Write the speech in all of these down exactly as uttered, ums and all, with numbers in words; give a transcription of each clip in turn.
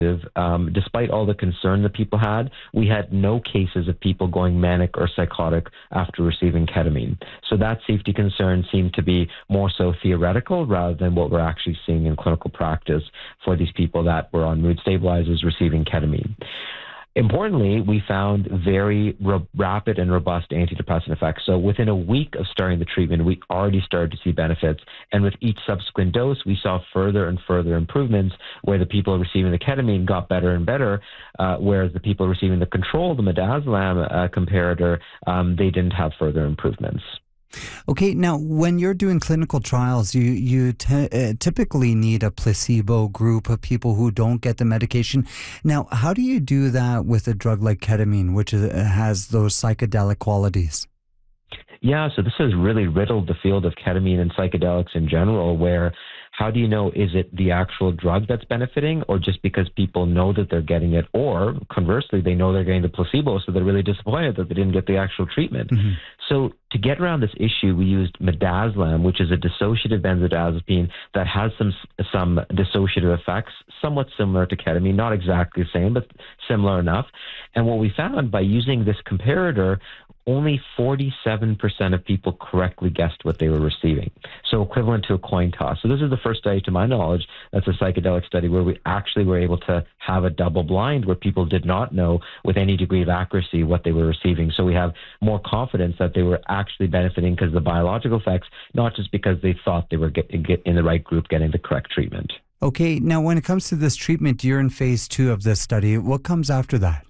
Um, despite all the concern that people had, we had no cases of people going manic or psychotic after receiving ketamine. So that safety concern seemed to be more so theoretical rather than what we're actually seeing in clinical practice for these people that were on mood stabilizers receiving ketamine. Importantly, we found very r- rapid and robust antidepressant effects. So within a week of starting the treatment, we already started to see benefits. And with each subsequent dose, we saw further and further improvements where the people receiving the ketamine got better and better, uh, whereas the people receiving the control, the midazolam uh, comparator, um, they didn't have further improvements. Okay, now when you're doing clinical trials, you you t- uh, typically need a placebo group of people who don't get the medication. Now, how do you do that with a drug like ketamine, which is, has those psychedelic qualities? Yeah, so this has really riddled the field of ketamine and psychedelics in general, where how do you know, is it the actual drug that's benefiting or just because people know that they're getting it, or conversely, they know they're getting the placebo, so they're really disappointed that they didn't get the actual treatment. Mm-hmm. So to get around this issue, we used midazolam, which is a dissociative benzodiazepine that has some some dissociative effects, somewhat similar to ketamine, not exactly the same, but similar enough. And what we found by using this comparator, only forty-seven percent of people correctly guessed what they were receiving. So equivalent to a coin toss. So this is the first study, to my knowledge, that's a psychedelic study where we actually were able to have a double blind where people did not know with any degree of accuracy what they were receiving. So we have more confidence that they were actually benefiting because of the biological effects, not just because they thought they were get, get in the right group getting the correct treatment. Okay, now when it comes to this treatment, you're in phase two of this study. What comes after that?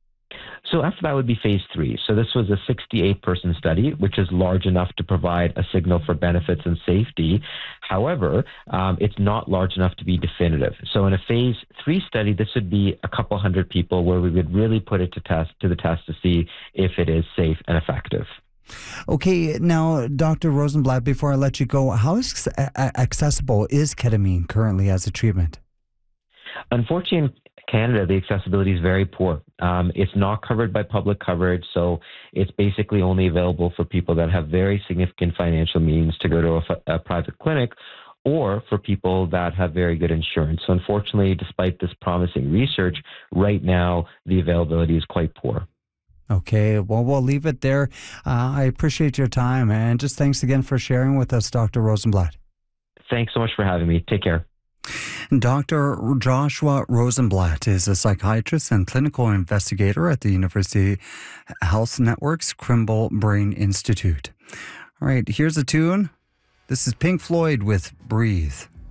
So after that would be phase three. So this was a sixty-eight person study, which is large enough to provide a signal for benefits and safety. However, um, it's not large enough to be definitive. So in a phase three study, this would be a couple hundred people where we would really put it to test to the test to see if it is safe and effective. Okay, now, Doctor Rosenblatt, before I let you go, how accessible is ketamine currently as a treatment? Unfortunately, in Canada, the accessibility is very poor. Um, it's not covered by public coverage, so it's basically only available for people that have very significant financial means to go to a, a private clinic, or for people that have very good insurance. So unfortunately, despite this promising research, right now, the availability is quite poor. Okay, well, we'll leave it there. Uh, I appreciate your time, and just thanks again for sharing with us, Doctor Rosenblatt. Thanks so much for having me. Take care. Doctor Joshua Rosenblatt is a psychiatrist and clinical investigator at the University Health Network's Kimball Brain Institute. All right, here's a tune. This is Pink Floyd with Breathe.